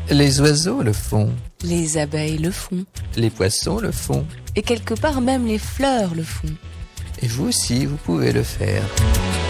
Les oiseaux le font. Les abeilles le font. Les poissons le font. Et quelque part même les fleurs le font. Et vous aussi, vous pouvez le faire.